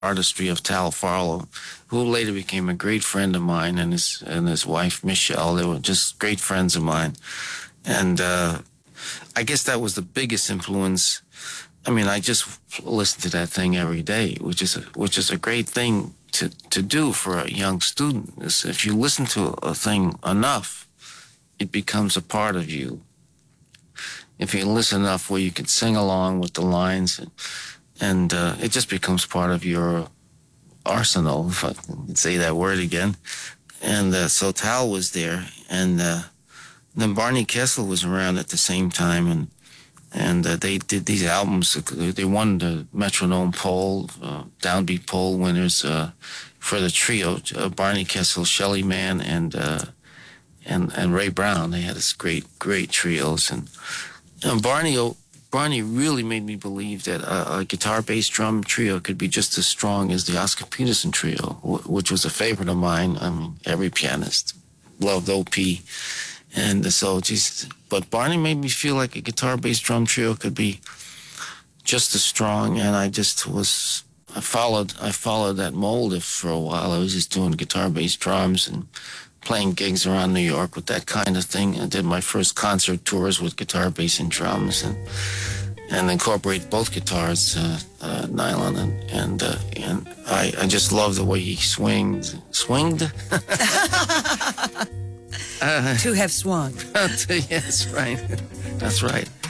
artistry of Tal Farlow, who later became a great friend of mine, and his wife Michelle. They were just great friends of mine, and I guess that was the biggest influence. I mean, I just listen to that thing every day, which is a great thing to do for a young student. Is if you listen to a thing enough, it becomes a part of you. If you listen enough where you can sing along with the lines, and it just becomes part of your arsenal, if I can say that word again. And so Tal was there, and then Barney Kessel was around at the same time, and they did these albums. They won the Metronome Poll, Downbeat Poll winners for the trio, Barney Kessel, Shelly Manne, and Ray Brown. They had this great trios, and Barney really made me believe that a guitar, bass, drum trio could be just as strong as the Oscar Peterson trio, which was a favorite of mine. I mean, every pianist loved OP. And so, but Barney made me feel like a guitar, bass, drum trio could be just as strong. And I followed that mold for a while. I was just doing guitar, bass, drums and playing gigs around New York with that kind of thing. I did my first concert tours with guitar, bass, and drums, and incorporate both guitars, nylon, and I just love the way he swinged. To have swung. Yes, right. That's right.